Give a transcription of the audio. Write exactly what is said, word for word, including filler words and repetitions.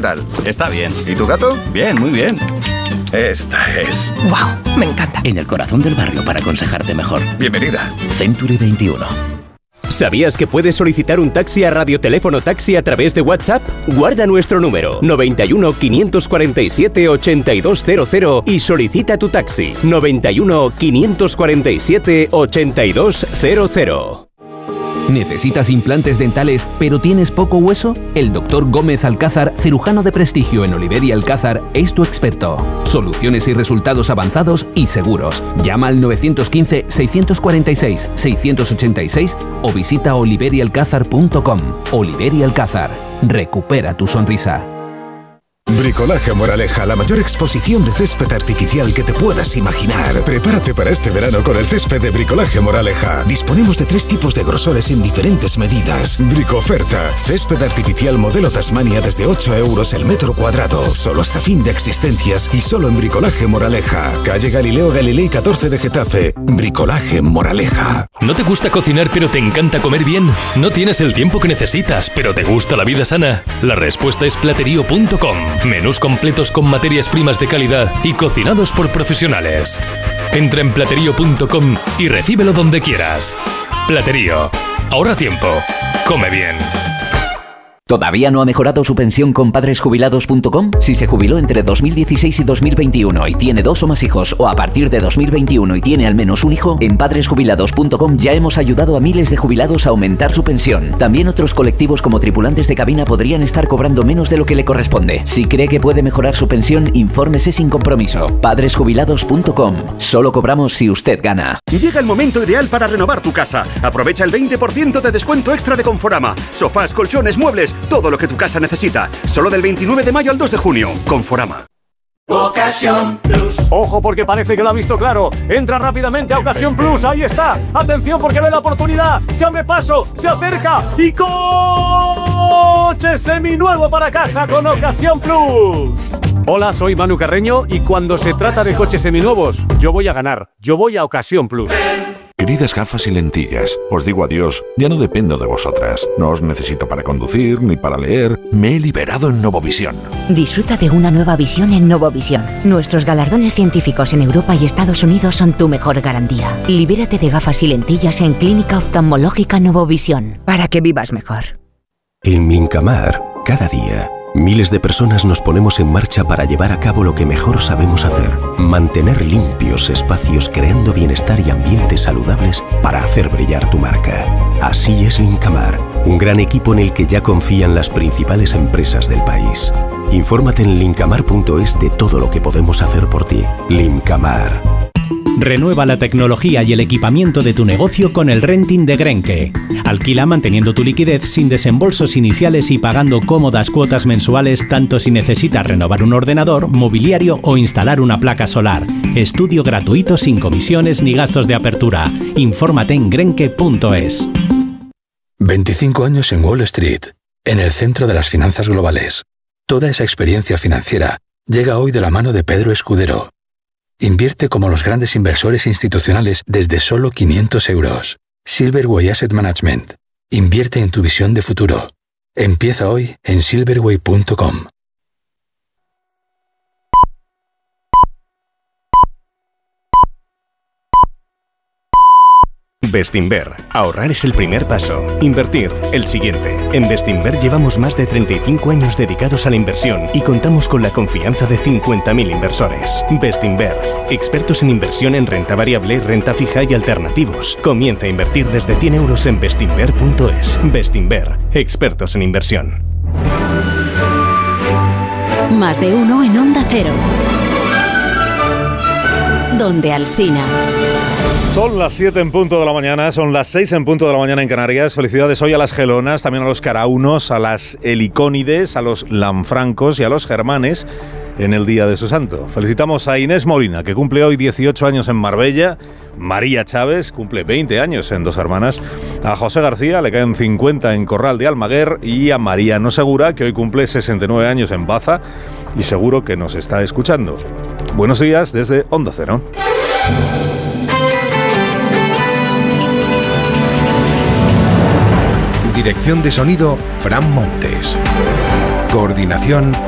¿qué tal? Está bien. ¿Y tu gato? Bien, muy bien. Esta es. ¡Wow! Me encanta. En el corazón del barrio para aconsejarte mejor. Bienvenida. Century veintiuno. ¿Sabías que puedes solicitar un taxi a Radioteléfono Taxi a través de WhatsApp? Guarda nuestro número noventa y uno, quinientos cuarenta y siete, ochenta y dos cero cero y solicita tu taxi noventa y uno, quinientos cuarenta y siete, ochenta y dos cero cero. ¿Necesitas implantes dentales pero tienes poco hueso? El doctor Gómez Alcázar, cirujano de prestigio en Oliver y Alcázar, es tu experto. Soluciones y resultados avanzados y seguros. Llama al nueve uno cinco, seis cuatro seis, seis ocho seis o visita oliver y alcázar punto com. Oliver y Alcázar. Recupera tu sonrisa. Bricolaje Moraleja, la mayor exposición de césped artificial que te puedas imaginar. Prepárate para este verano con el césped de Bricolaje Moraleja. Disponemos de tres tipos de grosores en diferentes medidas. Bricoferta, césped artificial modelo Tasmania desde ocho euros el metro cuadrado. Solo hasta fin de existencias y solo en Bricolaje Moraleja. Calle Galileo Galilei catorce de Getafe. Bricolaje Moraleja. ¿No te gusta cocinar pero te encanta comer bien? ¿No tienes el tiempo que necesitas pero te gusta la vida sana? La respuesta es platerío punto com. Menús completos con materias primas de calidad y cocinados por profesionales. Entra en platerío punto com y recíbelo donde quieras. Platerío. Ahorra tiempo. Come bien. ¿Todavía no ha mejorado su pensión con padres jubilados punto com? Si se jubiló entre dos mil dieciséis y dos mil veintiuno y tiene dos o más hijos, o a partir de dos mil veintiuno y tiene al menos un hijo, en padres jubilados punto com ya hemos ayudado a miles de jubilados a aumentar su pensión. También otros colectivos como tripulantes de cabina podrían estar cobrando menos de lo que le corresponde. Si cree que puede mejorar su pensión, infórmese sin compromiso. padres jubilados punto com. Solo cobramos si usted gana. Llega el momento ideal para renovar tu casa. Aprovecha el veinte por ciento de descuento extra de Conforama. Sofás, colchones, muebles, todo lo que tu casa necesita. Solo del veintinueve de mayo al dos de junio. Conforama. Ocasión Plus. Ojo porque parece que lo ha visto claro. Entra rápidamente a Ocasión Plus. Ahí está. Atención porque ve la oportunidad. Se abre paso. Se acerca. Y coche seminuevo para casa con Ocasión Plus. Hola, soy Manu Carreño y cuando se trata de coches seminuevos, yo voy a ganar. Yo voy a Ocasión Plus. Queridas gafas y lentillas, os digo adiós, ya no dependo de vosotras. No os necesito para conducir ni para leer. Me he liberado en Novovisión. Disfruta de una nueva visión en Novovisión. Nuestros galardones científicos en Europa y Estados Unidos son tu mejor garantía. Libérate de gafas y lentillas en Clínica Oftalmológica Novovisión, para que vivas mejor. En Mincamar, cada día, miles de personas nos ponemos en marcha para llevar a cabo lo que mejor sabemos hacer: mantener limpios espacios creando bienestar y ambientes saludables para hacer brillar tu marca. Así es Lincamar, un gran equipo en el que ya confían las principales empresas del país. Infórmate en lincamar punto es de todo lo que podemos hacer por ti. Lincamar. Renueva la tecnología y el equipamiento de tu negocio con el renting de Grenke. Alquila manteniendo tu liquidez sin desembolsos iniciales y pagando cómodas cuotas mensuales tanto si necesitas renovar un ordenador, mobiliario o instalar una placa solar. Estudio gratuito sin comisiones ni gastos de apertura. Infórmate en grenke punto es. veinticinco años en Wall Street, en el centro de las finanzas globales. Toda esa experiencia financiera llega hoy de la mano de Pedro Escudero. Invierte como los grandes inversores institucionales desde solo quinientos euros. Silverway Asset Management. Invierte en tu visión de futuro. Empieza hoy en silverway punto com. Bestinver. Ahorrar es el primer paso. Invertir, el siguiente. En Bestinver llevamos más de treinta y cinco años dedicados a la inversión y contamos con la confianza de cincuenta mil inversores. Bestinver. Expertos en inversión en renta variable, renta fija y alternativos. Comienza a invertir desde cien euros en bestinver punto es. Bestinver. Expertos en inversión. Más de uno en Onda Cero. Donde Alsina. Son las siete en punto de la mañana, son las seis en punto de la mañana en Canarias. Felicidades hoy a las gelonas, también a los caraunos, a las helicónides, a los lanfrancos y a los germanes en el día de su santo. Felicitamos a Inés Molina, que cumple hoy dieciocho años en Marbella, María Chávez cumple veinte años en Dos Hermanas, a José García le caen cincuenta en Corral de Almaguer y a Mariano Segura, que hoy cumple sesenta y nueve años en Baza y seguro que nos está escuchando. Buenos días desde Onda Cero. Dirección de sonido, Fran Montes. Coordinación,